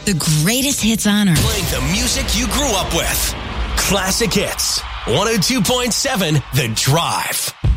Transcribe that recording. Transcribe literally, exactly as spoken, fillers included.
The greatest hits on Earth. Playing the music you grew up with. Classic Hits. one oh two point seven The Drive.